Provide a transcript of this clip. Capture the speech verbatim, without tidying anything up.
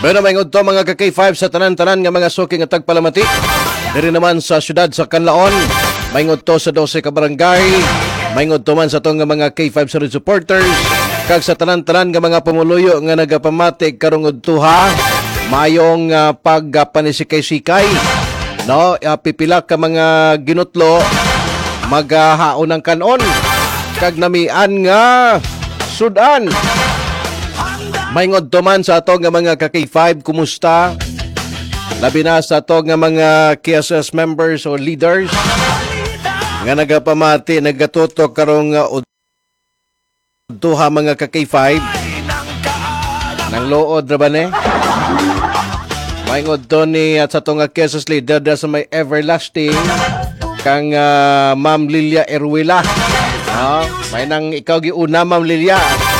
Pero may to mga ka K five sa tanan-tanan nga mga suking at tagpalamati. Diri naman sa syudad sa Canlaon, may to sa dose ka barangay, may to man sa tong mga K five Solid supporters, kag sa tanan-tanan nga mga pamuluyo nga nagapamati karong udtuha, mayong uh, pagpanisikay-sikay. No, uh, pipila ka mga ginutlo maghahaon ng kanon kag namian nga sudan. Maingod man sa ato nga mga ka K five, kumusta? Labi na sa ato nga mga K S S members o leaders nga nagapamati, nagatutok karong uh, udtuha mga ka K five. Nang lood ra ba ne? Maingod to ni at sa ato nga K S S leader da sa may everlasting kang uh, Ma'am Lilia Erwila. No? May nang ikaw giuna, Ma'am Lilia.